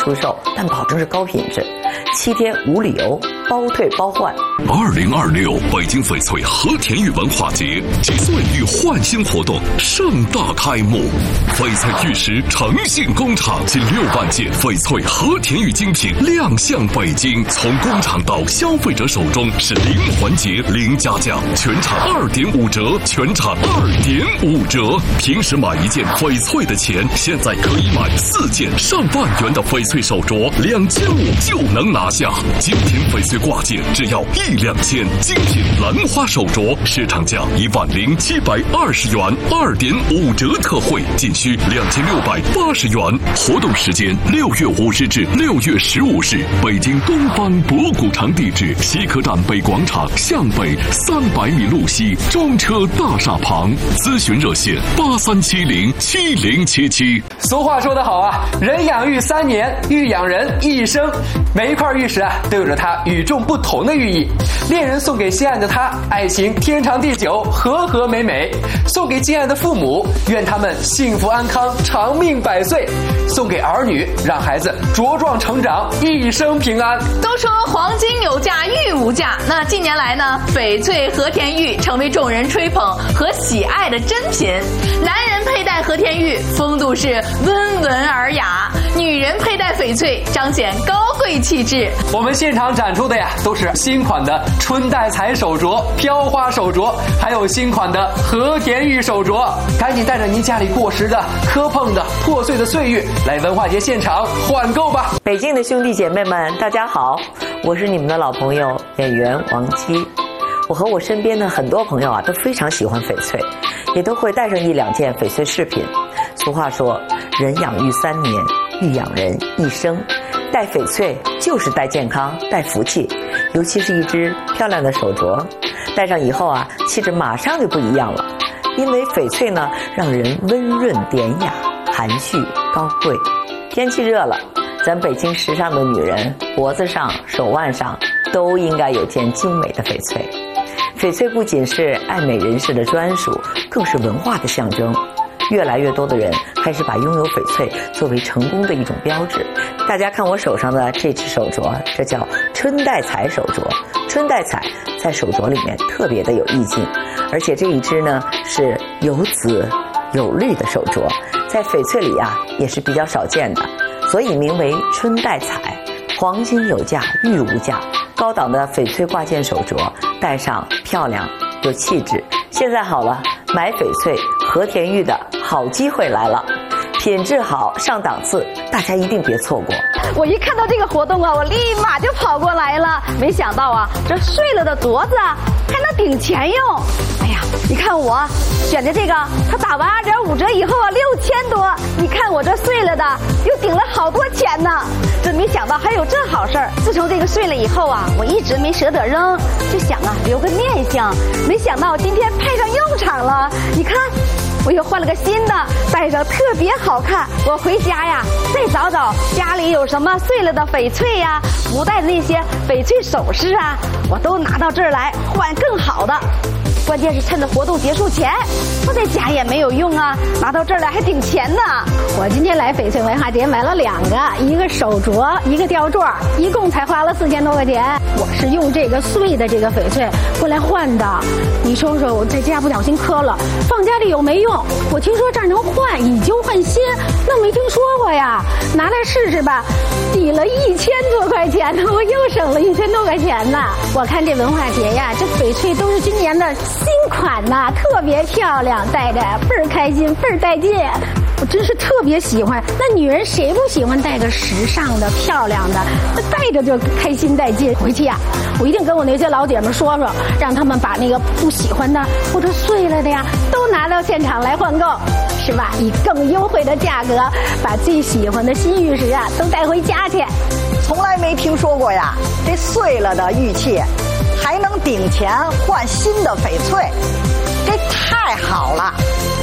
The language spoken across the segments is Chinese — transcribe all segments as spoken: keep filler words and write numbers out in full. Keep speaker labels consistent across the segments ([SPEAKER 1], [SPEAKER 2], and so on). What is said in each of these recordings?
[SPEAKER 1] 出售，但保证是高品质，七天无理由，包退包换。
[SPEAKER 2] 二零二六北京翡翠和田玉文化节及岁玉焕新活动盛大开幕，翡翠玉石诚信工厂近六万件翡翠和田玉精品亮相北京，从工厂到消费者手中是零环节零加价，全场二点五折，全场二点五折。平时买一件翡翠的钱，现在可以买四件上万元的翡翠手镯，两千五就能拿下。精品翡翠挂件只要一两千，精品兰花手镯市场价一万零七百二十元，二点五折特惠，仅需两千六百八十元。活动时间六月五日至六月十五日，北京东方博古城地址西客站北广场向北三百米路西中车大厦旁，咨询热线八三七零七零七七。
[SPEAKER 3] 俗话说得好啊，人养玉三年，玉养人一生。每一块玉石啊，都有着它与众不同的寓意。恋人送给心爱的他，爱情天长地久，和和美美；送给敬爱的父母，愿他们幸福安康，长命百岁；送给儿女，让孩子茁壮成长，一生平安。
[SPEAKER 4] 都说黄金有价，玉无价。那近年来呢，翡翠和田玉成为众人吹捧和喜爱的珍品。男人佩戴和田玉，风度是温文尔雅；女人佩戴翡翠，彰显高贵气质。
[SPEAKER 3] 我们现场展出的呀，都是新款的春带彩手镯、飘花手镯，还有新款的和田玉手镯。赶紧带着您家里过时的、磕碰的、破碎的岁玉来文化节现场换购吧！
[SPEAKER 1] 北京的兄弟姐妹们，大家好，我是你们的老朋友演员王姬。我和我身边的很多朋友啊，都非常喜欢翡翠，也都会带上一两件翡翠饰品。俗话说，人养玉三年，玉养人一生。戴翡翠就是带健康、带福气，尤其是一只漂亮的手镯，戴上以后啊，气质马上就不一样了。因为翡翠呢，让人温润典雅、含蓄高贵。天气热了，咱北京时尚的女人脖子上、手腕上都应该有件精美的翡翠。翡翠不仅是爱美人士的专属，更是文化的象征。越来越多的人开始把拥有翡翠作为成功的一种标志。大家看我手上的这只手镯，这叫春带彩手镯。春带彩在手镯里面特别的有意境，而且这一只呢是有紫有绿的手镯，在翡翠里啊也是比较少见的，所以名为春带彩。黄金有价，玉无价，高档的翡翠挂件手镯戴上漂亮有气质。现在好了，买翡翠和田玉的好机会来了，品质好上档次，大家一定别错过。
[SPEAKER 5] 我一看到这个活动啊，我立马就跑过来了。没想到啊，这碎了的镯子啊还能顶钱用。哎呀，你看我选的这个，它打完二点五折以后啊，六千多。你看我这碎了的，又顶了好多钱呢。真没想到还有这好事儿。自从这个碎了以后啊，我一直没舍得扔，就想啊留个念想。没想到今天派上用场了。你看，我又换了个新的，戴上特别好看。我回家呀，再找找家里有什么碎了的翡翠呀，不戴的那些翡翠首饰啊，我都拿到这儿来换更好的。关键是趁着活动结束前，我在家也没有用啊，拿到这儿来还顶钱呢。
[SPEAKER 6] 我今天来翡翠文化节买了两个，一个手镯，一个吊坠，一共才花了四千多块钱。我是用这个碎的这个翡翠过来换的。你说说，我在家不小心磕了，放家里有没用？我听说这儿能换，以旧换新，那没听说过呀。拿来试试吧，抵了一千多块钱呢，我又省了一千多块钱呢。我看这文化节呀，这翡翠都是今年的新款呐，特别漂亮，戴着倍儿开心，倍儿带劲。我真是特别喜欢。那女人谁不喜欢戴个时尚的、漂亮的？那戴着就开心带劲。回去呀、啊，我一定跟我那些老姐们说说，让他们把那个不喜欢的或者碎了的呀，都拿到现场来换购，是吧？以更优惠的价格，把最喜欢的新玉石啊都带回家去。
[SPEAKER 7] 从来没听说过呀，这碎了的玉器还能顶钱换新的翡翠，这太好了！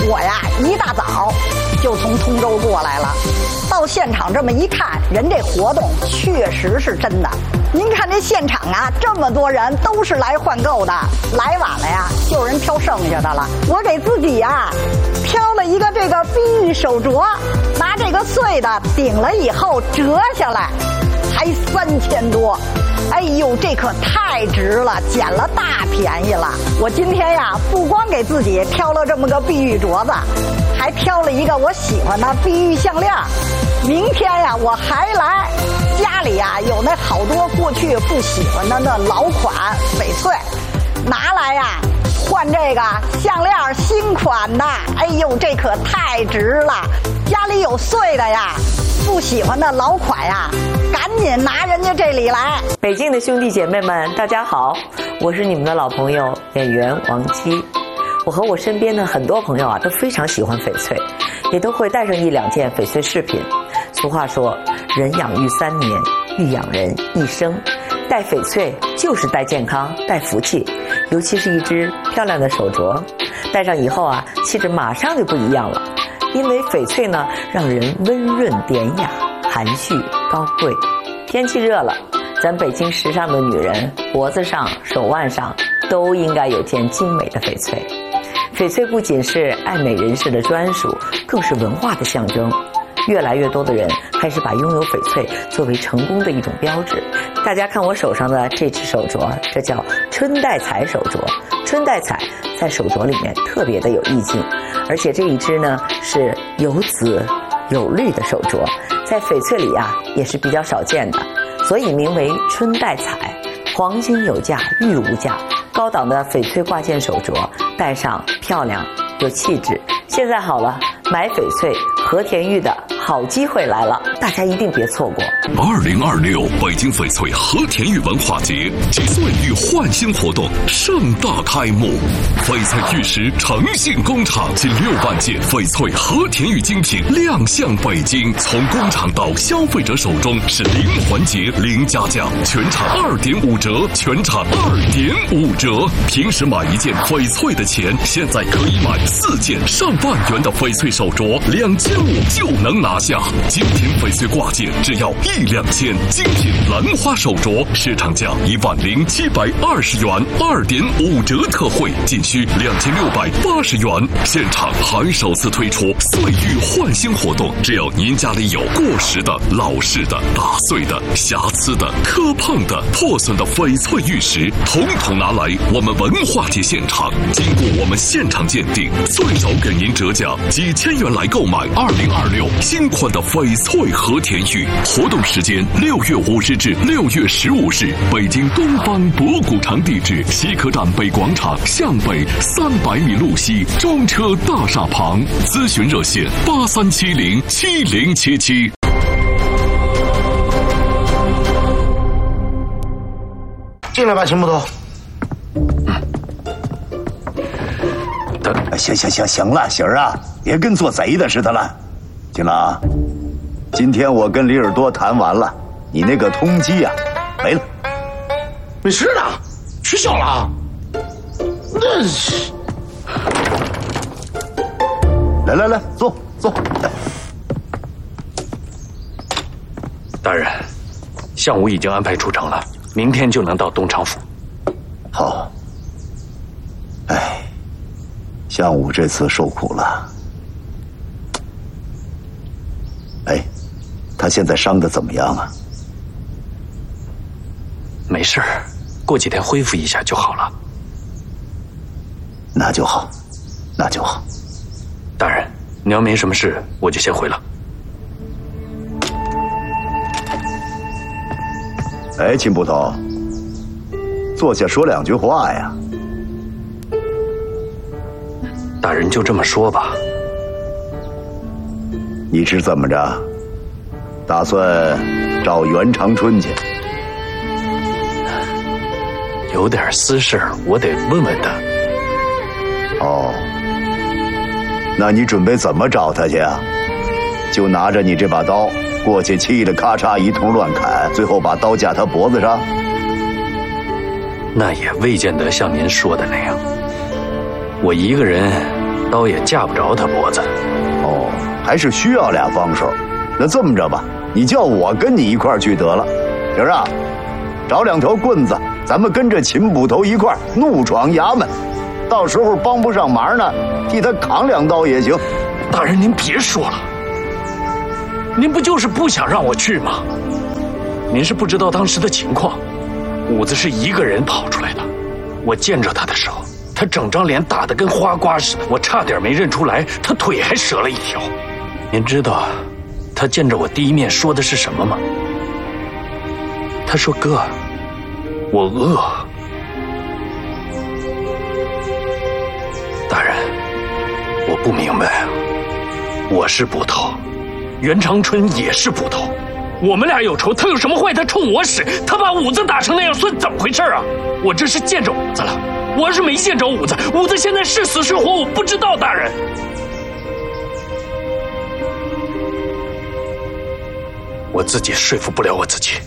[SPEAKER 7] 我呀一大早就从通州过来了，到现场这么一看，人这活动确实是真的。您看这现场啊，这么多人都是来换购的，来晚了呀，就有人挑剩下的了。我给自己呀挑了一个这个碧玉手镯，拿这个碎的顶了以后折下来，才三千多。哎呦，这可太值了，捡了大便宜了。我今天呀，不光给自己挑了这么个碧玉镯子，还挑了一个我喜欢的碧玉项链。明天呀，我还来，家里呀有那好多过去不喜欢的那老款翡翠，拿来呀换这个项链新款的。哎呦，这可太值了。家里有碎的呀，不喜欢的老款呀，赶紧拿人家这里来。
[SPEAKER 1] 北京的兄弟姐妹们，大家好，我是你们的老朋友演员王姬。我和我身边的很多朋友啊，都非常喜欢翡翠，也都会带上一两件翡翠饰品。俗话说，人养育三年，玉养人一生。戴翡翠就是带健康、带福气，尤其是一只漂亮的手镯，戴上以后啊，气质马上就不一样了。因为翡翠呢，让人温润典雅、含蓄高贵。天气热了，咱北京时尚的女人脖子上、手腕上都应该有件精美的翡翠。翡翠不仅是爱美人士的专属，更是文化的象征。越来越多的人开始把拥有翡翠作为成功的一种标志。大家看我手上的这只手镯，这叫春带彩手镯。春带彩在手镯里面特别的有意境，而且这一只呢是有紫有绿的手镯，在翡翠里啊也是比较少见的，所以名为春带彩。黄金有价，玉无价，高档的翡翠挂件手镯戴上漂亮有气质。现在好了，买翡翠和田玉的好机会来了，大家一定别错过。
[SPEAKER 2] 二零二六北京翡翠和田玉文化节几岁玉焕新活动盛大开幕，翡翠玉石诚信工厂近六万件翡翠和田玉精品亮相北京，从工厂到消费者手中是零环节零加价，全场二点五折，全场二点五折。平时买一件翡翠的钱，现在可以买四件上万元的翡翠手镯，两千五就能拿下。精品翡翠挂件只要一两千，精品兰花手镯市场价一万零七百二十元，二点五折特惠，仅需两千六百八十元。现场还首次推出岁玉焕新活动，只要您家里有过时的、老式的、打碎的、瑕疵的、磕碰的、破损的翡翠玉石，统统拿来我们文化节现场，经过我们现场鉴定，最少给您折价几千元来购买二零二六新款的翡翠和田玉。活动时间六月五日至六月十五日，北京东方博古城地址西客站北广场向北三百米路西中车大厦旁，咨询热线八三七零七零七七。
[SPEAKER 8] 进来吧，秦捕头。
[SPEAKER 9] 行行行行了，喜儿啊，别跟做贼的似的了。金郎，今天我跟李尔多谈完了，你那个通缉啊，没了。
[SPEAKER 8] 没事的，取消了。那是。
[SPEAKER 9] 来来来，坐坐。
[SPEAKER 10] 大人，项武已经安排出城了，明天就能到东厂府。
[SPEAKER 9] 好。哎，项武这次受苦了。哎，他现在伤得怎么样啊？
[SPEAKER 10] 没事，过几天恢复一下就好了。
[SPEAKER 9] 那就好，那就好。
[SPEAKER 10] 大人，你要没什么事，我就先回了。
[SPEAKER 9] 哎，秦捕头，坐下说两句话呀。
[SPEAKER 10] 大人就这么说吧。
[SPEAKER 9] 你是怎么着？打算找袁长春去？
[SPEAKER 10] 有点私事，我得问问他。
[SPEAKER 9] 哦，那你准备怎么找他去啊？就拿着你这把刀过去，气得咔嚓一通乱砍，最后把刀架他脖子上？
[SPEAKER 10] 那也未见得像您说的那样。我一个人刀也架不着他脖子。
[SPEAKER 9] 哦，还是需要俩帮手。那这么着吧，你叫我跟你一块儿去得了。玲儿啊，找两条棍子，咱们跟着秦捕头一块儿怒闯衙门。到时候帮不上忙呢，替他扛两刀也行。
[SPEAKER 10] 大人，您别说了，您不就是不想让我去吗？您是不知道当时的情况，五子是一个人跑出来的。我见着他的时候，他整张脸打得跟花瓜似的，我差点没认出来，他腿还折了一条。您知道他见着我第一面说的是什么吗？他说：“哥，我饿。”大人，我不明白啊，我是捕头，袁长春也是捕头，我们俩有仇，他有什么坏？他冲我使，他把五子打成那样，算怎么回事啊？我这是见着五子了，我要是没见着五子，五子现在是死是活，我不知道。大人，我自己说服不了我自己，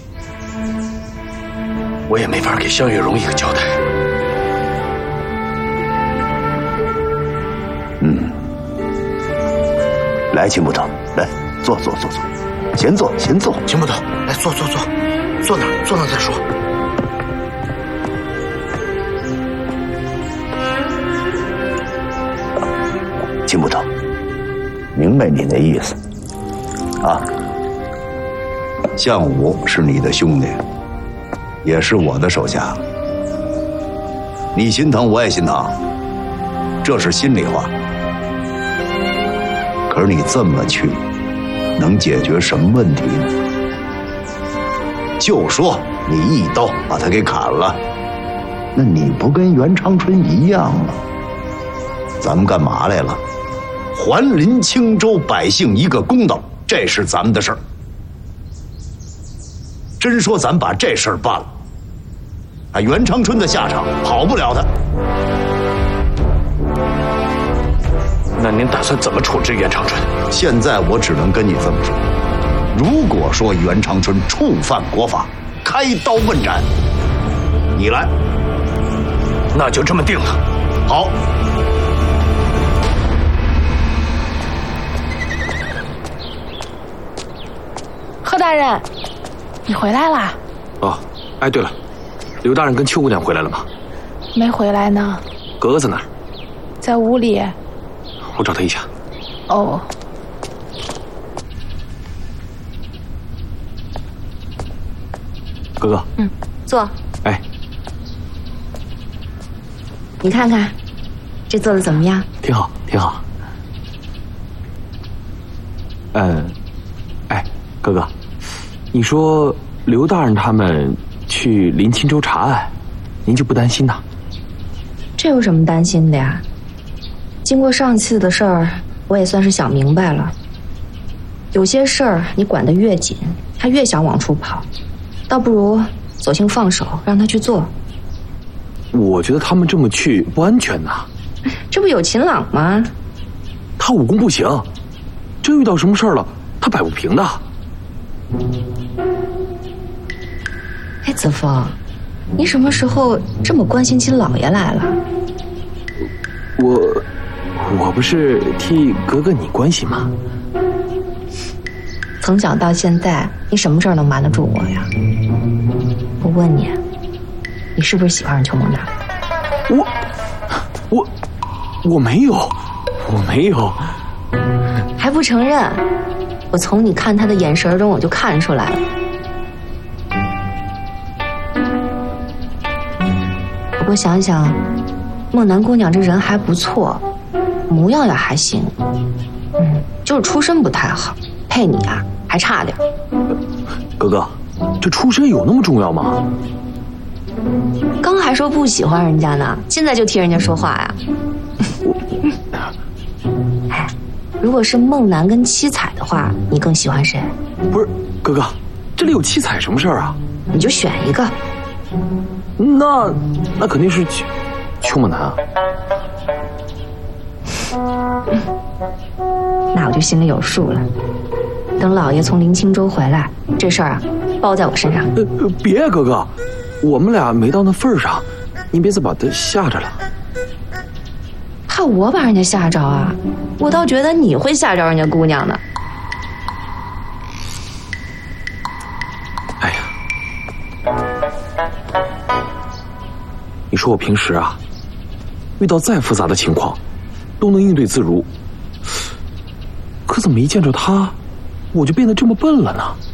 [SPEAKER 10] 我也没法给萧月荣一个交代。
[SPEAKER 9] 嗯，来，秦捕头，来，坐坐坐坐，先坐先坐。
[SPEAKER 8] 秦捕头，来坐坐坐，坐那儿坐那儿再说。
[SPEAKER 9] 秦捕头，明白你那意思啊。项武是你的兄弟，也是我的手下，你心疼我也心疼，这是心里话。可是你这么去，能解决什么问题呢？就说你一刀把他给砍了，那你不跟袁长春一样吗？咱们干嘛来了？还临青州百姓一个公道，这是咱们的事儿。真说咱把这事儿办了，啊，袁长春的下场好不了他。
[SPEAKER 10] 那您打算怎么处置袁长春？
[SPEAKER 9] 现在我只能跟你这么说，如果说袁长春触犯国法，开刀问斩，你来。
[SPEAKER 10] 那就这么定了。
[SPEAKER 9] 好。
[SPEAKER 4] 贺大人，你回来啦？
[SPEAKER 3] 哦，哎，对了，刘大人跟邱姑娘回来了吗？
[SPEAKER 4] 没回来呢。
[SPEAKER 3] 格格在哪儿？
[SPEAKER 4] 在屋里。
[SPEAKER 3] 我找他一下。
[SPEAKER 4] 哦。
[SPEAKER 3] 格格。
[SPEAKER 11] 嗯，坐。
[SPEAKER 3] 哎，
[SPEAKER 11] 你看看，这做的怎么样？
[SPEAKER 3] 挺好，挺好。嗯，哎，哥哥，你说刘大人他们去临清州查案，您就不担心呐？
[SPEAKER 11] 这有什么担心的呀？经过上次的事儿，我也算是想明白了。有些事儿你管得越紧，他越想往出跑，倒不如索性放手，让他去做。
[SPEAKER 3] 我觉得他们这么去不安全呐。
[SPEAKER 11] 这不有秦朗吗？
[SPEAKER 3] 他武功不行，真遇到什么事儿了，他摆不平的。
[SPEAKER 11] 哎，子枫，你什么时候这么关心秦老爷来了？
[SPEAKER 3] 我，我不是替格格你关心吗？
[SPEAKER 11] 从小到现在，你什么事儿能瞒得住我呀？我问你，你是不是喜欢上邱梦楠？
[SPEAKER 3] 我，我，我没有，我没有。
[SPEAKER 11] 还不承认？我从你看他的眼神中我就看出来了。不过想想，梦楠姑娘这人还不错，模样也还行，嗯，就是出身不太好，配你啊还差点。
[SPEAKER 3] 哥哥，这出身有那么重要吗？
[SPEAKER 11] 刚还说不喜欢人家呢，现在就替人家说话呀。哎，如果是梦楠跟七彩的话，你更喜欢谁？
[SPEAKER 3] 不是，哥哥，这里有七彩什么事儿啊？
[SPEAKER 11] 你就选一个。
[SPEAKER 3] 那那肯定是邱邱梦楠啊。
[SPEAKER 11] 那我就心里有数了。等老爷从临清州回来，这事儿啊，包在我身上。
[SPEAKER 3] 呃，别，哥哥，我们俩没到那份儿上，您别再把他吓着了。
[SPEAKER 11] 怕我把人家吓着啊？我倒觉得你会吓着人家姑娘呢。
[SPEAKER 10] 哎呀，你说我平时啊，遇到再复杂的情况，都能应对自如，可怎么一见着他，我就变得这么笨了呢？